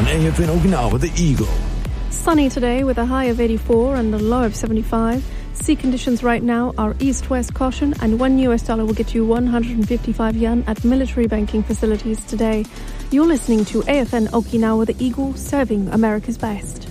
AFN Okinawa, the Eagle. Sunny today with a high of 84 and a low of 75. Sea conditions right now are east-west caution, and $1 will get you 155 yen at military banking facilities today. You're listening to AFN Okinawa, the Eagle, serving America's best.